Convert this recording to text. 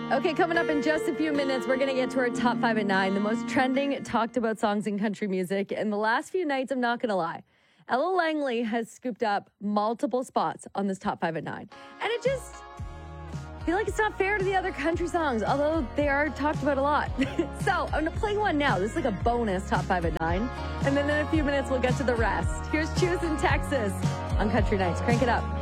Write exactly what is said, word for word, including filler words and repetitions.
Okay, coming up in just a few minutes, we're going to get to our top five at nine, the most trending, talked about songs in country music. In the last few nights, I'm not going to lie, Ella Langley has scooped up multiple spots on this top five at nine. And it just, I feel like it's not fair to the other country songs, although they are talked about a lot. So I'm going to play one now. This is like a bonus top five at nine. And then in a few minutes, we'll get to the rest. Here's Choose in Texas on Country Nights. Crank it up.